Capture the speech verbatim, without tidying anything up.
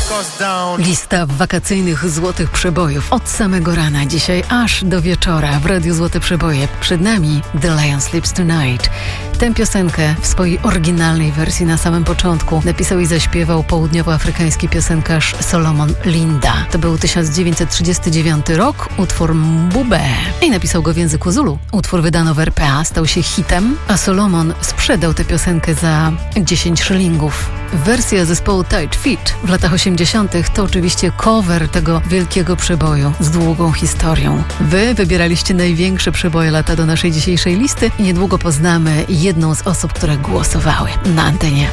Lista wakacyjnych złotych przebojów od samego rana dzisiaj aż do wieczora w Radiu Złote Przeboje. Przed nami The Lion Sleeps Tonight. Tę piosenkę w swojej oryginalnej wersji na samym początku napisał i zaśpiewał południowoafrykański piosenkarz Solomon Linda. To był tysiąc dziewięćset trzydziesty dziewiąty rok, utwór Mbube. I napisał go w języku Zulu. Utwór wydano w R P A, stał się hitem, a Solomon sprzedał tę piosenkę za dziesięć szylingów. Wersja zespołu Tight Fit w latach osiemdziesiątych to oczywiście cover tego wielkiego przeboju z długą historią. Wy wybieraliście największe przeboje lata do naszej dzisiejszej listy i niedługo poznamy jedną z osób, które głosowały na antenie.